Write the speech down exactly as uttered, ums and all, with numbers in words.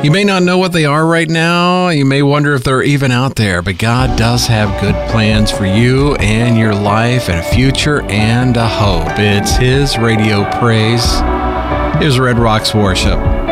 You may not know what they are right now. You may wonder if they're even out there, but God does have good plans for you and your life and a future and a hope. It's His radio praise. Here's Red Rocks Worship.